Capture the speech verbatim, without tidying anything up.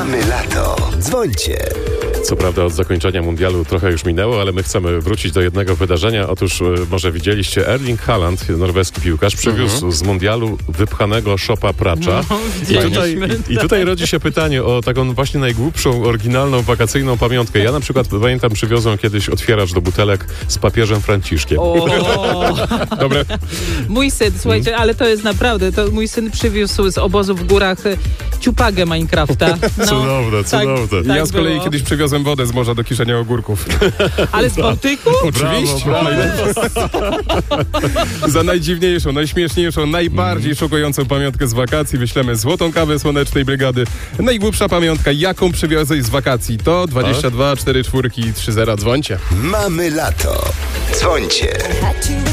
Mamy lato. Dzwońcie. Co prawda od zakończenia mundialu trochę już minęło, ale my chcemy wrócić do jednego wydarzenia. Otóż e, może widzieliście, Erling Haaland, norweski piłkarz, przywiózł mhm. z mundialu wypchanego Szopa Pracza. No, I, tutaj, i, I tutaj rodzi się pytanie o taką właśnie najgłupszą, oryginalną, wakacyjną pamiątkę. Ja na przykład, pamiętam, przywiozłem kiedyś otwieracz do butelek z papieżem Franciszkiem. O. Dobre? Mój syn, słuchajcie, hmm. ale to jest naprawdę, to mój syn przywiózł z obozu w górach ciupagę Minecrafta. No, cudowne, cudowne. Tak, tak ja z kolei było. kiedyś przywiozłem wodę z morza do kiszenia ogórków. Ale z Bałtyku? Oczywiście. Brawo, brawo. Za najdziwniejszą, najśmieszniejszą, najbardziej mm. szokującą pamiątkę z wakacji wyślemy złotą kawę Słonecznej Brygady. Najgłupsza pamiątka, jaką przywiozłeś z wakacji, to dwadzieścia dwa czterdzieści cztery trzy zero. Dzwońcie. Mamy lato. Dzwońcie.